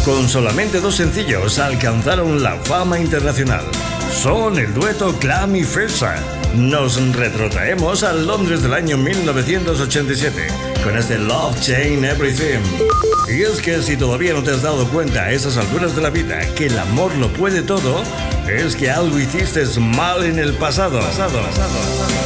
Con solamente 2 sencillos alcanzaron la fama internacional. Son el dueto Clam y Fersa. Nos retrotraemos a Londres del año 1987 con este Love Chain Everything. Y es que si todavía no te has dado cuenta a esas alturas de la vida que el amor lo puede todo, es que algo hiciste mal en el pasado.